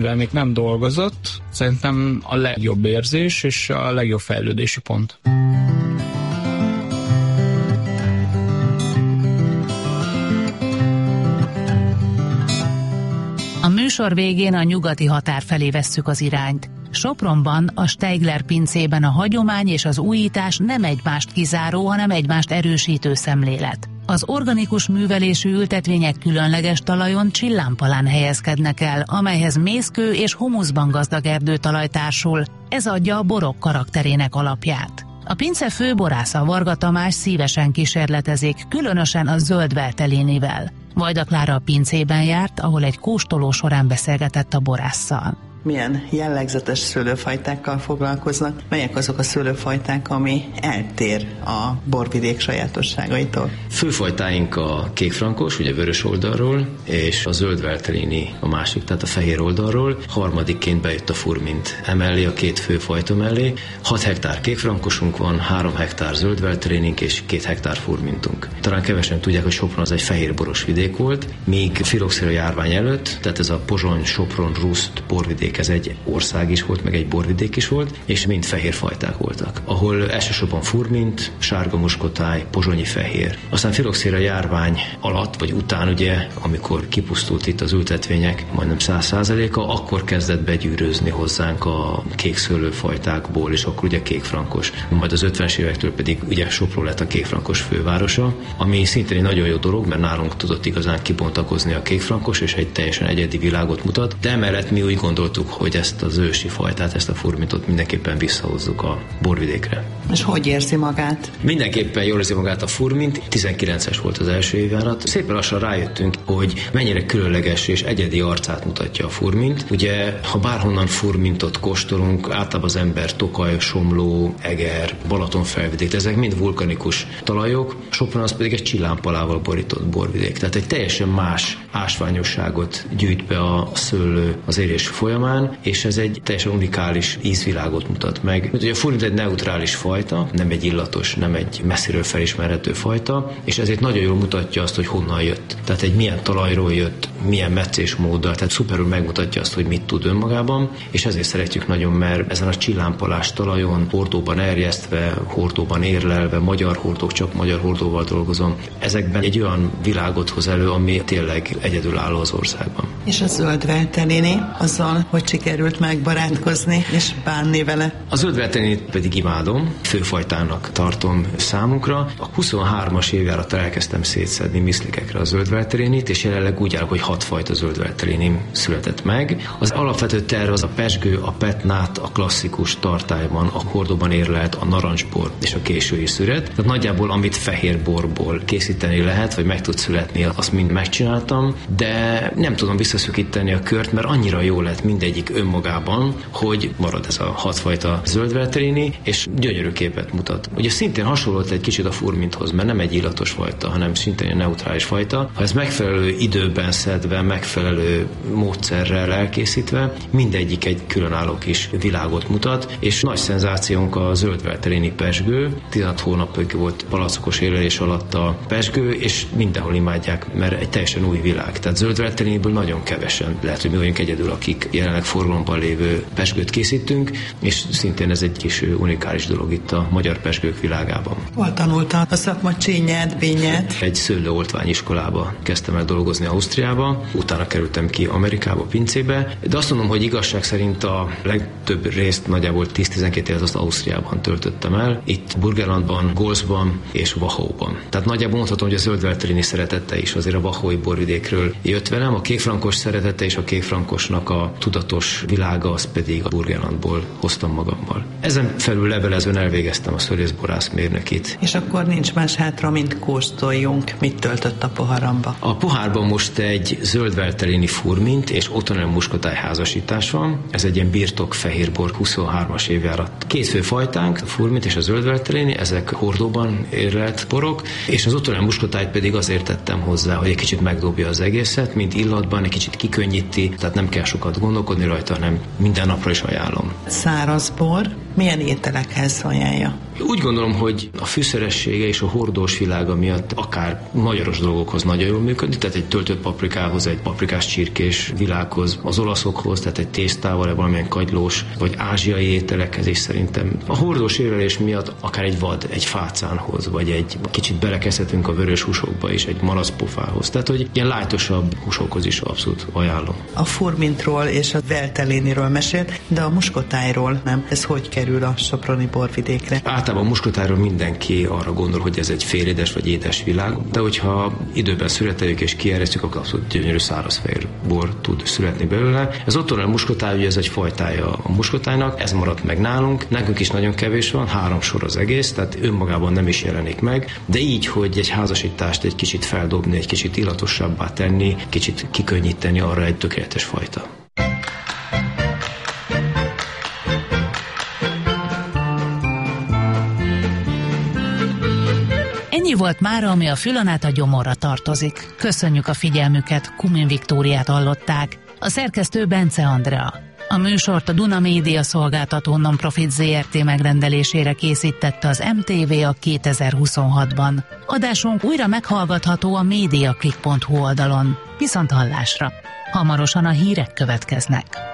Mivel még nem dolgozott, szerintem a legjobb érzés és a legjobb fejlődési pont. A műsor végén a nyugati határ felé vesszük az irányt. Sopronban, a Steigler pincében a hagyomány és az újítás nem egymást kizáró, hanem egymást erősítő szemlélet. Az organikus művelésű ültetvények különleges talajon csillámpalán helyezkednek el, amelyhez mészkő és humuszban gazdag erdőtalaj társul. Ez adja a borok karakterének alapját. A pince főborásza Varga Tamás szívesen kísérletezik, különösen a zöld Veltellinivel. Vajda Klára a pincében járt, ahol egy kóstoló során beszélgetett a borásszal. Milyen jellegzetes szőlőfajtákkal foglalkoznak? Melyek azok a szőlőfajták, ami eltér a borvidék sajátosságaitól? Főfajtáink a kékfrankos, ugye vörös oldalról, és a zöld Veltellini a másik, tehát a fehér oldalról. Harmadikként bejött a furmint emellé, a két főfajta mellé. 6 hektár kékfrankosunk van, 3 hektár zöld Veltellinink és 2 hektár furmintunk. Talán kevesen tudják, hogy Sopron az egy fehérboros vidék volt, míg filoxéra járvány előtt, tehát ez a Pozsony, Sopron, Ruszt borvidék, ez egy ország is volt, meg egy borvidék is volt, és mind fehér fajták voltak, ahol elsősorban furmint, sárga muskotáj, pozsonyi fehér. Aztán filoxéra járvány alatt, vagy után ugye, amikor kipusztult itt az ültetvények, majdnem 100%-a, akkor kezdett begyűrőzni hozzánk a kék szőlőfajtákból, és akkor ugye kékfrankos. Majd az 50-es évektől pedig ugye Sopron lett a kékfrankos fővárosa, ami szintén egy nagyon jó dolog, mert nálunk tudott igazán kibontakozni a kékfrankos, és egy teljesen egyedi világot mutat, de emellett mi úgy gondoltuk, hogy ezt az ősi fajtát, ezt a furmintot mindenképpen visszahozzuk a borvidékre. És hogy érzi magát? Mindenképpen jól érzi magát a furmint. 19-es volt az első évjárat. Szépen lassan rájöttünk, hogy mennyire különleges és egyedi arcát mutatja a furmint. Ugye, ha bárhonnan furmintot kóstolunk, általában az ember Tokaj, Somló, Eger, Balatonfelvidék, ezek mind vulkanikus talajok, Sopron az pedig egy csillámpalával borított borvidék. Tehát egy teljesen más ásványosságot gyűjt be a szőlő az érés folyamán, és ez egy teljesen unikális ízvilágot mutat meg. Mert ugye a furmint egy neutrális fajta, nem egy illatos, nem egy messziről felismerhető fajta, és ezért nagyon jól mutatja azt, hogy honnan jött. Tehát egy milyen talajról jött, milyen meccésmóddal, tehát szuperül megmutatja azt, hogy mit tud önmagában, és ezért szeretjük nagyon, mert ezen a csillámpalás talajon, hordóban erjesztve, hordóban érlelve, magyar hordók, csak magyar hordóval dolgozom. Ezekben egy olyan világot hoz elő, ami tényleg egyedülálló az országban. És a zöld Veltellini, azzal hogy sikerült megbarátkozni és bánni vele? A zöld Veltellinit pedig imádom, főfajtának tartom számunkra. A 23-as évjára elkezdtem szétszedni miszlikekre a zöld Veltellinit, és jelenleg úgy áll, hogy 6 fajta zöld Veltellini született meg. Az alapvető terv az a pezsgő, a petnát, a klasszikus tartályban, a hordóban érlelt, a narancsbor és a késői szüret. Tehát nagyjából amit fehér borból készíteni lehet, vagy meg tud születni, azt mind megcsináltam, de nem tudom visszaszükíteni a kört, mert annyira jó lett mindegyik önmagában, hogy marad ez a 6 fajta zöld Veltellini, és gyönyörű képet mutat. Ugye szintén hasonlott egy kicsit a furminthoz, mert nem egy illatos fajta, hanem szintén egy neutrális fajta. Ha ez megfelelő időben szedve, megfelelő módszerrel elkészítve, mindegyik egy különálló kis világot mutat, és nagy szenzációnk a zöld Veltellini pezsgő. 16 hónapig volt palackos érlelés alatt a pezsgő, és mindenhol imádják, mert egy teljesen új világ. Tehát zöld Veltelliniből nagyon kevesen, lehet, hogy mi vagyunk egyedül, akik jelenleg forgalomban lévő pezsgőt készítünk, és szintén ez egy kis unikális dolog itt a magyar pezsgők világában. Hol tanulta a szakma csínyát, bínyát? Egy szőlőoltványiskolába kezdtem el dolgozni Ausztriába, utána kerültem ki Amerikába, pincébe, de azt mondom, hogy igazság szerint a legtöbb részt nagyjából 10-12 évet azt Ausztriában töltöttem el, itt Burgenlandban, Golzban és Wachauban. Tehát nagyjából mondhatom, hogy a zöld Veltellini szeretete is azért a wachaui borvidékről jött velem, a kékfrankos szeretete és a kékfrankosnak a tudatos világa, az pedig a Burgenlandból hoztam magammal. Ezen felül levelezőn elvégeztem a szőlészborászmérnökit. És akkor nincs más hátra, mint kóstoljunk. Mit töltött a poharamba? A pohárban most egy zöld Veltellini furmint és Ottonel muskotáj házasítás van. Ez egy ilyen birtok fehérbor 23-as évjárat. 2 fő fajtánk, a furmint és a zöld Veltellini, ezek hordóban érlelt borok, és az Ottonel muskotájt pedig azért tettem hozzá, hogy egy kicsit megdobja az egészet, mint illatban, egy kicsit kikönnyíti, tehát nem kell sokat gondolkodni rajta, hanem minden napra is ajánlom. Száraz bor, Milyen ételekhez ajánlja? Úgy gondolom, hogy a fűszeressége és a hordós világa miatt akár magyaros dolgokhoz nagyon jól működik, tehát egy töltött paprikához, egy paprikás csirkés világhoz, az olaszokhoz, tehát egy tésztával, valamilyen kagylós, vagy ázsiai ételekhez is szerintem. A hordós érlelés miatt akár egy vad, egy fácánhoz, vagy egy kicsit belekezdhetünk a vörös húsokba is, egy malacpofához. Tehát, hogy ilyen lájtosabb húsokhoz is abszolút ajánlom. A furmintról és a velteléniről mesélt, de a muskotájról nem. Ez hogy kerül a soproni borvidékre? Általában a muskotájról mindenki arra gondol, hogy ez egy félédes vagy édes világ, de hogyha időben születeljük és kieresztjük, akkor abszolút gyönyörű szárazfehér bor tud születni belőle. Ez otthon a muskotáj, ugye ez egy fajtája a muskotájnak, ez maradt meg nálunk. Nekünk is nagyon kevés van, 3 sor az egész, tehát önmagában nem is jelenik meg, de így, hogy egy házasítást egy kicsit feldobni, egy kicsit illatosabbá tenni, kicsit kikönnyíteni, arra egy tökéletes fajta. Ennyi volt mára, ami a Fülön át a gyomorra tartozik. Köszönjük a figyelmüket, Kumin Viktóriát hallották, a szerkesztő Bence Andrea. A műsort a Duna Média Szolgáltató Non-Profit Zrt. Megrendelésére készítette az MTV a 2026-ban. Adásunk újra meghallgatható a mediaclick.hu oldalon. Viszonthallásra! Hamarosan a hírek következnek.